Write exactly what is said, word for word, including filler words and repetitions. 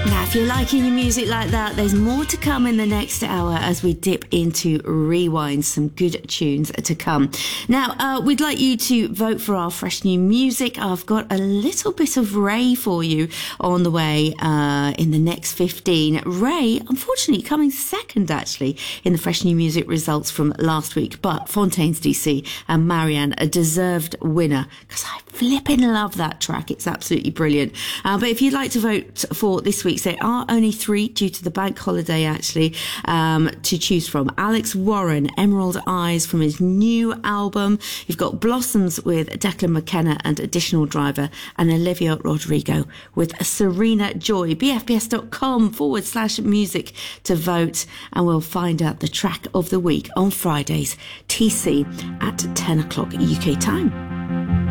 Now, if you're liking your music like that, there's more to come in the next hour as we dip into Rewind. Some good tunes to come. Now, uh, we'd like you to vote for our fresh new music. I've got a little bit of Ray for you on the way uh, in the next fifteen. Ray, unfortunately, coming second, actually, in the fresh new music results from last week. But Fontaines D C and Marianne, a deserved winner, because I flipping love that track. It's absolutely brilliant. Uh, but if you'd like to vote for this week's, there are only three due to the bank holiday, actually, um, to choose from. Alex Warren, Emerald Eyes from his new album. You've got Blossoms with Declan McKenna and Additional Driver, and Olivia Rodrigo with Serena Joy. bfbs.com forward slash music to vote, and we'll find out the track of the week on Fridays, T C, at ten o'clock U K time.